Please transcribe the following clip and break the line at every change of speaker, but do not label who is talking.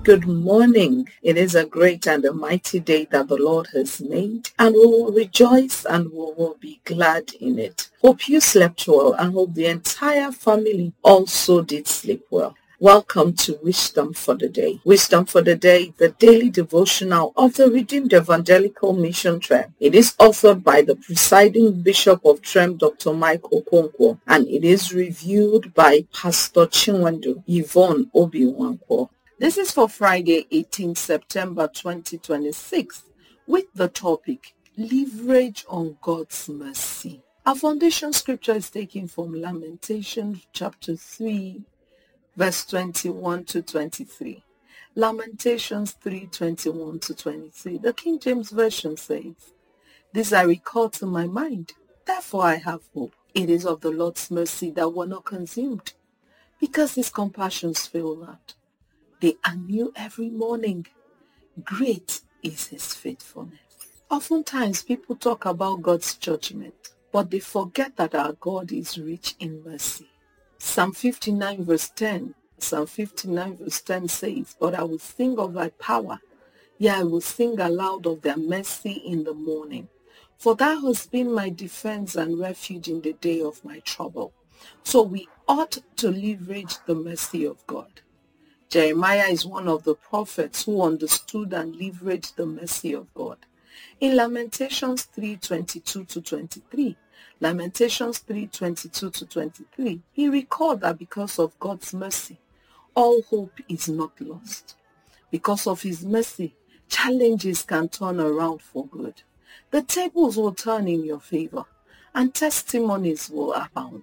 Good morning. It is a great and a mighty day that the Lord has made, and we will rejoice and we will be glad in it. Hope you slept well and hope the entire family also did sleep well. Welcome to Wisdom for the Day. Wisdom for the Day, the daily devotional of the Redeemed Evangelical Mission Trem. It is authored by the presiding Bishop of Trem, Dr. Mike Okonkwo, and it is reviewed by Pastor Chinwendu Yvonne Obi-Nwankwo. This is for Friday, 18 September 2026, with the topic, Leverage on God's Mercy. Our foundation scripture is taken from Lamentations chapter 3, verse 21 to 23. Lamentations 3:21 to 23. The King James Version says, "This I recall to my mind, therefore I have hope. It is of the Lord's mercy that we're not consumed, because his compassions fail not. They are new every morning. Great is his faithfulness." Oftentimes people talk about God's judgment, but they forget that our God is rich in mercy. Psalm 59 verse 10 says, "But I will sing of thy power, yea, I will sing aloud of thy mercy in the morning. For thou hast been my defense and refuge in the day of my trouble." So we ought to leverage the mercy of God. Jeremiah is one of the prophets who understood and leveraged the mercy of God. In Lamentations 3:22 to 23, he recalled that because of God's mercy, all hope is not lost. Because of his mercy, challenges can turn around for good. The tables will turn in your favor, and testimonies will abound.